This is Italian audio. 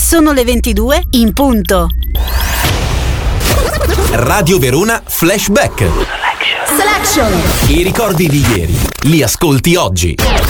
Sono le 22 in punto. Radio Verona Flashback. Selection. I ricordi di ieri li ascolti oggi.